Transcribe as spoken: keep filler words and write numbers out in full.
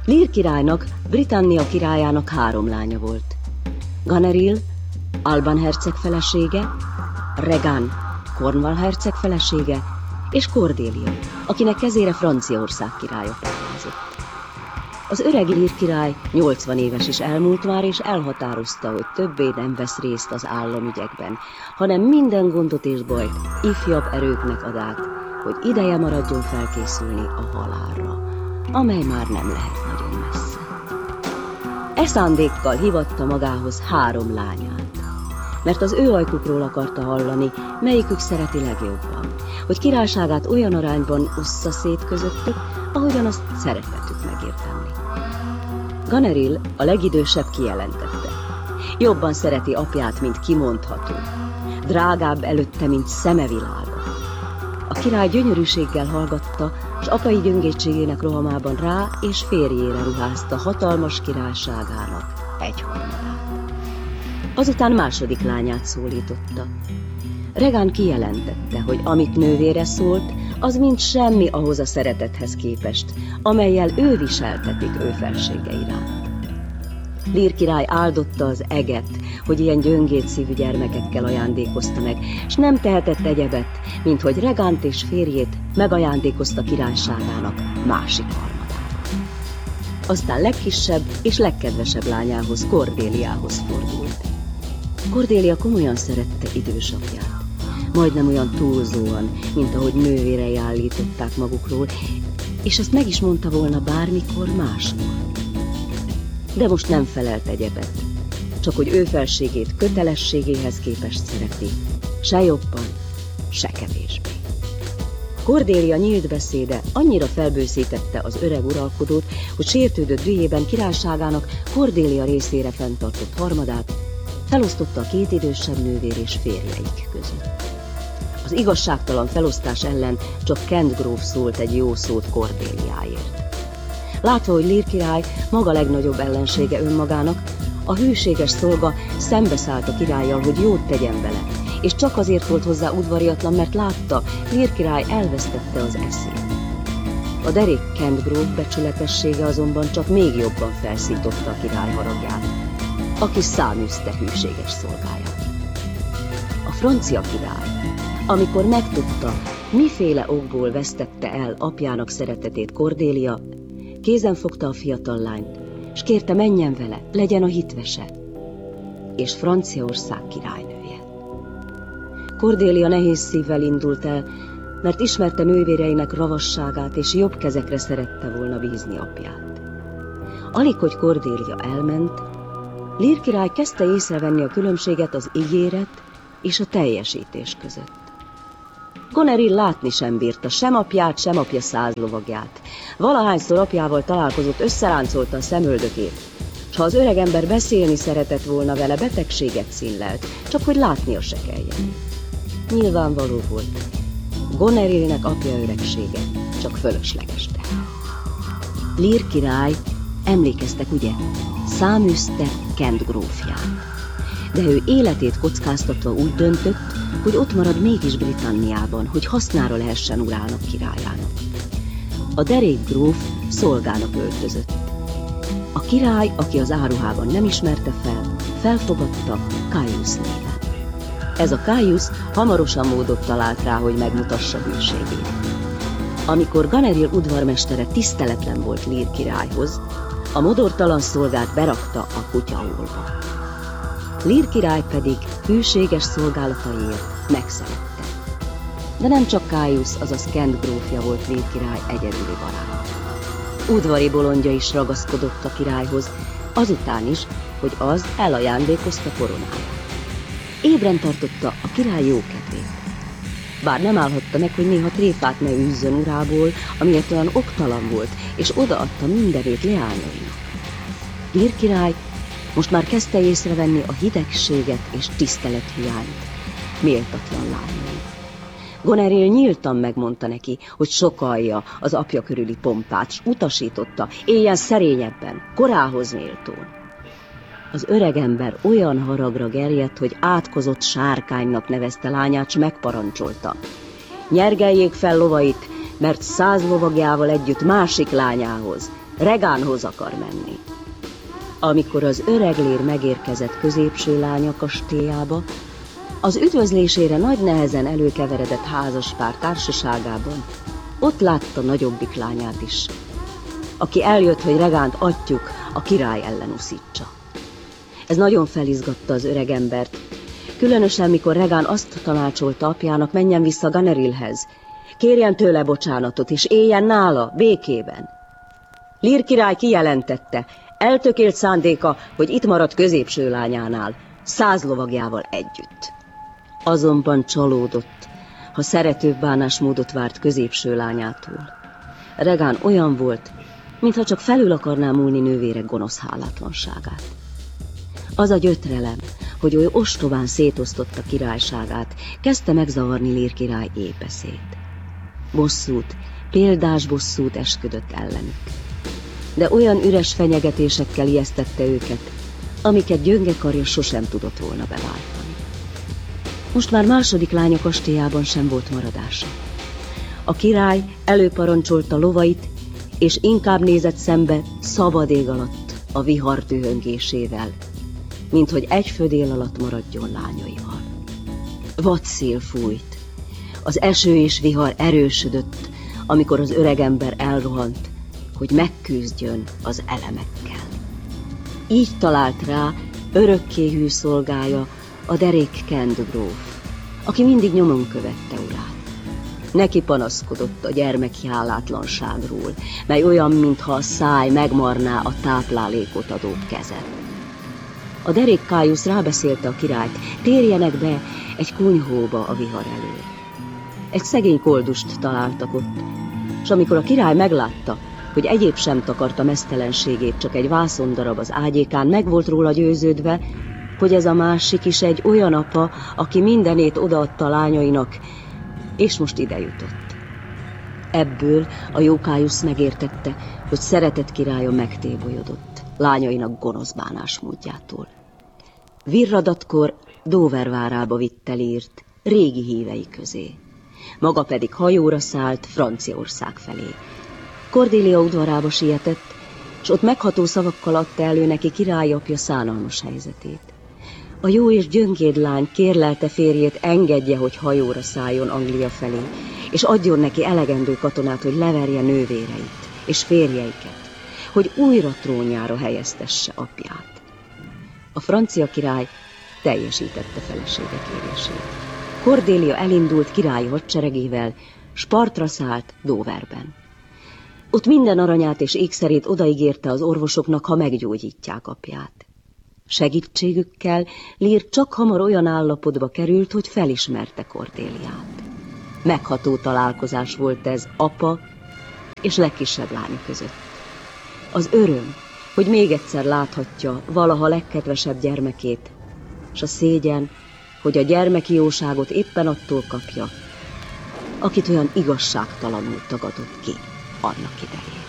Lear királynak, Britannia királyának három lánya volt. Goneril, Alban herceg felesége, Regan, Cornwall herceg felesége, és Cordelia, akinek kezére Franciaország királya pályázott. Az öreg Lear király nyolcvan éves is elmúlt már, és elhatározta, hogy többé nem vesz részt az államügyekben, hanem minden gondot és bajt ifjabb erőknek ad át, hogy ideje maradjon felkészülni a halálra, amely már nem lehet nagyon messze. E szándékkal hivatta magához három lányát, mert az ő ajkukról akarta hallani, melyikük szereti legjobban, hogy királyságát olyan arányban ossza szét közöttük, ahogyan azt szeretetük megérdemli. Goneril, a legidősebb, kijelentette: jobban szereti apját, mint kimondható. Drágább előtte, mint szeme világa. A király gyönyörűséggel hallgatta, s apai gyöngétségének rohamában rá és férjére ruházta hatalmas királyságának egyharmadát. Azután második lányát szólította. Regan kijelentette, hogy amit nővére szólt, az mind semmi ahhoz a szeretethez képest, amellyel ő viseltetik ő felsége iránt. Lear király áldotta az eget, hogy ilyen gyöngét szívű gyermekekkel ajándékozta meg, s nem tehetett egyebet, mint hogy Regant és férjét megajándékozta királyságának másik harmadát. Aztán legkisebb és legkedvesebb lányához, Cordéliához fordult. Cordélia komolyan szerette idősapját, majdnem olyan túlzóan, mint ahogy nővérei állították magukról, és ezt meg is mondta volna bármikor máskor. De most nem felelt egyebet, csak hogy ő felségét kötelességéhez képest szereti, se jobban, se kevésbé. Cordélia nyílt beszéde annyira felbőszítette az öreg uralkodót, hogy sértődött dühében királyságának Cordélia részére fenntartott harmadát felosztotta a két idősebb nővér és férjeik között. Az igazságtalan felosztás ellen csak Kent gróf szólt egy jó szót Cordéliáért. Látva, hogy Lear király maga legnagyobb ellensége önmagának, a hűséges szolga szembeszállt a királlyal, hogy jót tegyen vele, és csak azért volt hozzá udvariatlan, mert látta, Lear király elvesztette az eszét. A derék Kent gróf becsületessége azonban csak még jobban felszította a király haragját, aki száműzte hűséges szolgáját. A francia király, amikor megtudta, miféle okból vesztette el apjának szeretetét Cordélia, kézen fogta a fiatal lányt, s kérte, menjen vele, legyen a hitvese, és Franciaország királynője. Cordélia nehéz szívvel indult el, mert ismerte nővéreinek ravasságát, és jobb kezekre szerette volna bízni apját. Alig, hogy Cordélia elment, Lear király kezdte észrevenni a különbséget az ígéret és a teljesítés között. Goneril látni sem bírta sem apját, sem apja száz lovagját. Valahányszor apjával találkozott, összeráncolta a szemöldökét, s ha az öregember beszélni szeretett volna vele, betegséget színlelt, csak hogy látnia se kelljen. Nyilvánvaló volt, Gonerilnek apja öregsége csak fölösleges teher. Lear király, emlékeztek ugye, száműzte Kent grófját, de ő életét kockáztatva úgy döntött, hogy ott marad mégis Britanniában, hogy hasznára lehessen urának királyának. A derék gróf szolgának öltözött. A király, aki az áruhában nem ismerte fel, felfogadta Caius néven. Ez a Caius hamarosan módot talált rá, hogy megmutassa hűségét. Amikor Goneril udvarmestere tiszteletlen volt Lear királyhoz, a modortalan szolgát berakta a kutyaólba. Lear király pedig hűséges szolgálataiért megszerette. De nem csak Caius, azaz Kent grófja volt Lear király egyedüli barátja. Udvari bolondja is ragaszkodott a királyhoz, azután is, hogy az elajándékozta koronáját. Ébren tartotta a király jókedvét. Bár nem állhatta meg, hogy néha tréfát ne űzzön urából, amiért olyan oktalan volt, és odaadta mindenét leányainak. Lear király most már kezdte észrevenni a hidegséget és tisztelethiányt méltatlan lányai. Goneril nyíltan megmondta neki, hogy sokalja az apja körüli pompát, s utasította, éljen szerényebben, korához méltón. Az öregember olyan haragra gerjedt, hogy átkozott sárkánynak nevezte lányát, s megparancsolta: nyergeljék fel lovait, mert száz lovagjával együtt másik lányához, Regánhoz akar menni. Amikor az öreg Lear megérkezett középső lánya kastélyába, az üdvözlésére nagy nehezen előkeveredett házaspár társaságában ott látta nagyobbik lányát is, aki eljött, hogy Regánt atyjuk a király ellen uszítsa. Ez nagyon felizgatta az öregembert, különösen mikor Regán azt tanácsolta apjának, menjen vissza Gonerilhez, kérjen tőle bocsánatot, és éljen nála, békében. Lear király kijelentette, eltökélt szándéka, hogy itt marad középső lányánál, száz lovagjával együtt. Azonban csalódott, ha szeretőbb bánásmódot várt középső lányától. Regán olyan volt, mintha csak felül akarná múlni nővére gonosz hálátlanságát. Az a gyötrelem, hogy oly ostobán szétosztotta királyságát, kezdte megzavarni Lear király épeszét. Bosszút, példás bosszút esküdött ellenük. De olyan üres fenyegetésekkel ijesztette őket, amiket gyönge karja sosem tudott volna beváltani. Most már második lánya kastélyában sem volt maradása. A király előparancsolta lovait, és inkább nézett szembe szabad ég alatt a vihar dühöngésével, mint hogy egy födél alatt maradjon lányaival. Vadszél fújt, az eső és vihar erősödött, amikor az öregember elrohant, hogy megküzdjön az elemekkel. Így talált rá örökké hű szolgája, a derék Kend gróf, aki mindig nyomon követte urát. Neki panaszkodott a gyermeki hálátlanságról, mely olyan, mintha a száj megmarná a táplálékot adó kezet. A derék Caius rábeszélte a királyt, térjenek be egy kunyhóba a vihar elől. Egy szegény koldust találtak ott, és amikor a király meglátta, hogy egyéb sem takarta meztelenségét, csak egy vászondarab az ágyékán, meg volt róla győződve, hogy ez a másik is egy olyan apa, aki mindenét odaadta lányainak, és most ide jutott. Ebből a jó Caius megértette, hogy szeretett királya megtébolyodott lányainak gonosz bánásmódjától. Virradatkor Dover várába vitte Leart, régi hívei közé. Maga pedig hajóra szállt Franciaország felé. Cordelia udvarába sietett, s ott megható szavakkal adta elő neki királyapja szánalmas helyzetét. A jó és gyöngéd lány kérlelte férjét, engedje, hogy hajóra szálljon Anglia felé, és adjon neki elegendő katonát, hogy leverje nővéreit és férjeiket, hogy újra trónjára helyeztesse apját. A francia király teljesítette felesége kérését. Cordelia elindult királyi hadseregével, s partra szállt Doverben. Ott minden aranyát és ékszerét odaígérte az orvosoknak, ha meggyógyítják apját. Segítségükkel Lear csak hamar olyan állapotba került, hogy felismerte Cordéliát. Megható találkozás volt ez apa és legkisebb lánya között. Az öröm, hogy még egyszer láthatja valaha legkedvesebb gyermekét, s a szégyen, hogy a gyermeki jóságot éppen attól kapja, akit olyan igazságtalanul tagadott ki annak idején.